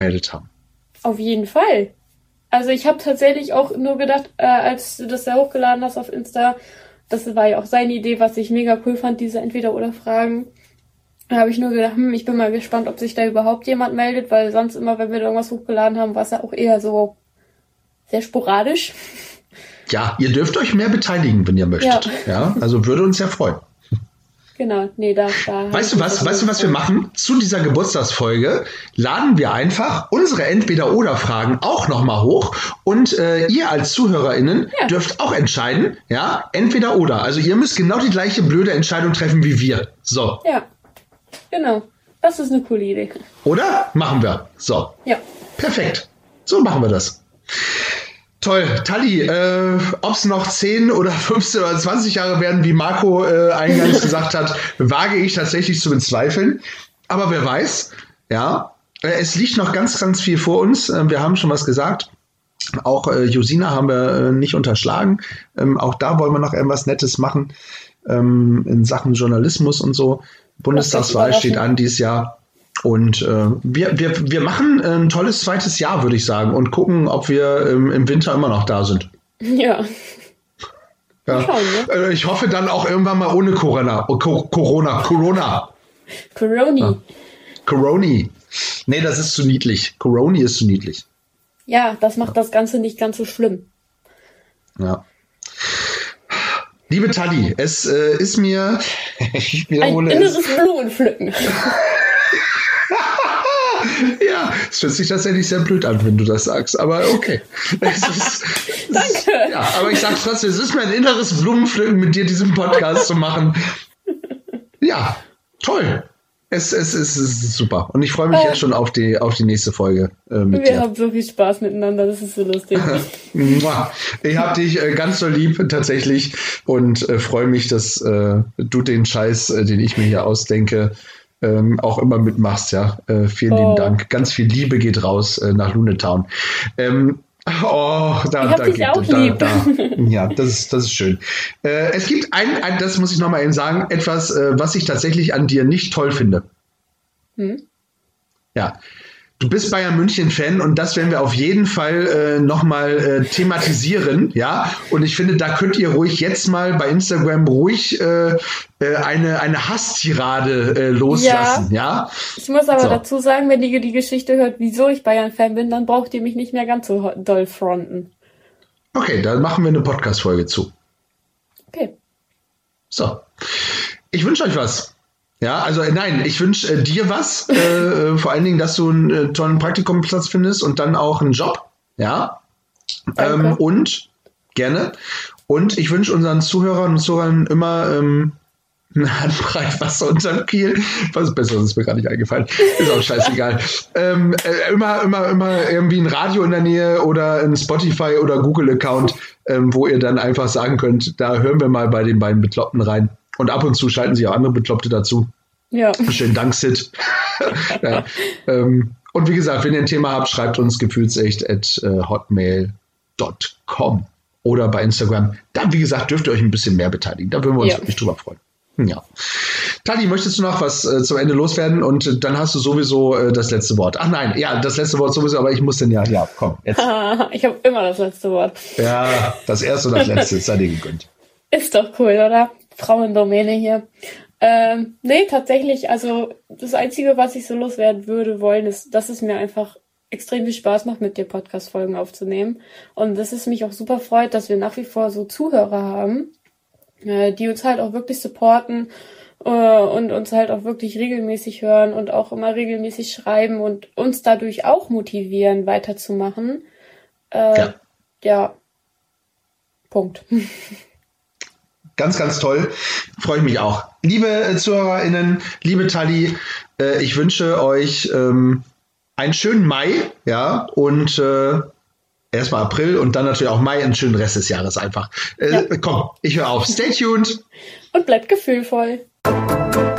gemeldet haben. Auf jeden Fall. Also ich habe tatsächlich auch nur gedacht, als du das da hochgeladen hast auf Insta, das war ja auch seine Idee, was ich mega cool fand, diese Entweder-oder-Fragen. Da habe ich nur gedacht, ich bin mal gespannt, ob sich da überhaupt jemand meldet, weil sonst immer, wenn wir irgendwas hochgeladen haben, war es ja auch eher so sehr sporadisch. Ja, ihr dürft euch mehr beteiligen, wenn ihr möchtet. Ja, also würde uns ja freuen. Genau, nee, da. Weißt du, was wir machen? Zu dieser Geburtstagsfolge laden wir einfach unsere Entweder-oder-Fragen auch nochmal hoch und ihr als ZuhörerInnen dürft auch entscheiden, ja, entweder oder. Also ihr müsst genau die gleiche blöde Entscheidung treffen wie wir. So. Ja, genau. Das ist eine coole Idee. Oder? Machen wir. So. Ja. Perfekt. So machen wir das. Toll. Tali, ob es noch 10 oder 15 oder 20 Jahre werden, wie Marco eingangs gesagt hat, wage ich tatsächlich zu bezweifeln. Aber wer weiß, ja, es liegt noch ganz, ganz viel vor uns. Wir haben schon was gesagt. Auch Josina haben wir nicht unterschlagen. Auch da wollen wir noch irgendwas Nettes machen in Sachen Journalismus und so. Bundestagswahl steht an dieses Jahr. Und wir machen ein tolles zweites Jahr, würde ich sagen, und gucken, ob wir im Winter immer noch da sind. Ja. Ja. Schauen, ne? Ich hoffe dann auch irgendwann mal ohne Corona. Coroni. Coroni. Nee, das ist zu niedlich. Coroni ist zu niedlich. Ja, das macht das Ganze nicht ganz so schlimm. Ja. Liebe Tali, es ist mir, ich wiederhole ein inneres Blumenpflücken. Ja, es hört sich tatsächlich sehr blöd an, wenn du das sagst, aber okay. Danke. Ja, aber ich sag's trotzdem, es ist mir ein inneres Blumenpflücken, mit dir diesen Podcast zu machen. Ja, toll. Es ist super. Und ich freue mich jetzt schon auf die nächste Folge mit dir. Wir haben so viel Spaß miteinander, das ist so lustig. Ich habe dich ganz so lieb, tatsächlich. Und freue mich, dass du den Scheiß, den ich mir hier ausdenke, auch immer mitmachst, ja. Vielen lieben Dank. Ganz viel Liebe geht raus nach Lunetown. Ja, das ist schön. Es gibt das muss ich nochmal eben sagen, etwas, was ich tatsächlich an dir nicht toll finde. Ja. Du bist Bayern München-Fan und das werden wir auf jeden Fall nochmal thematisieren, ja. Und ich finde, da könnt ihr ruhig jetzt mal bei Instagram eine Hasstirade loslassen, ja. Ich muss aber dazu sagen, wenn ihr die Geschichte hört, wieso ich Bayern-Fan bin, dann braucht ihr mich nicht mehr ganz so doll fronten. Okay, dann machen wir eine Podcast-Folge zu. Okay. So. Ich wünsche euch was. Ja, also nein, ich wünsche dir was, vor allen Dingen, dass du einen tollen Praktikumplatz findest und dann auch einen Job, ja, und gerne. Und ich wünsche unseren Zuhörern und Zuhörern immer eine Handbreit Wasser unterm Kiel. Was Besseres ist mir gar nicht eingefallen. Ist auch scheißegal. Immer irgendwie ein Radio in der Nähe oder ein Spotify oder Google-Account, wo ihr dann einfach sagen könnt, da hören wir mal bei den beiden Bekloppten rein. Und ab und zu schalten sich auch andere Bekloppte dazu. Ja. Schönen Dank, Sid. Ja. Und wie gesagt, wenn ihr ein Thema habt, schreibt uns gefühlsecht@hotmail.com oder bei Instagram. Dann, wie gesagt, dürft ihr euch ein bisschen mehr beteiligen. Da würden wir uns wirklich drüber freuen. Ja. Tali, möchtest du noch was zum Ende loswerden? Und dann hast du sowieso das letzte Wort. Ach nein, ja, das letzte Wort sowieso, aber ich muss denn ja, komm. Jetzt. Ich habe immer das letzte Wort. Ja, das erste und das letzte, sei dir gegönnt. Ist doch cool, oder? Frauendomäne hier. Nee, tatsächlich, also das Einzige, was ich so loswerden wollen, ist, dass es mir einfach extrem viel Spaß macht, mit dir Podcast-Folgen aufzunehmen. Und dass es mich auch super freut, dass wir nach wie vor so Zuhörer haben, die uns halt auch wirklich supporten und uns halt auch wirklich regelmäßig hören und auch immer regelmäßig schreiben und uns dadurch auch motivieren, weiterzumachen. Ja. Punkt. Ganz, ganz toll. Freue ich mich auch. Liebe ZuhörerInnen, liebe Tali, ich wünsche euch einen schönen Mai, ja, und erstmal April und dann natürlich auch Mai, einen schönen Rest des Jahres einfach. Komm, ich höre auf. Stay tuned. Und bleibt gefühlvoll.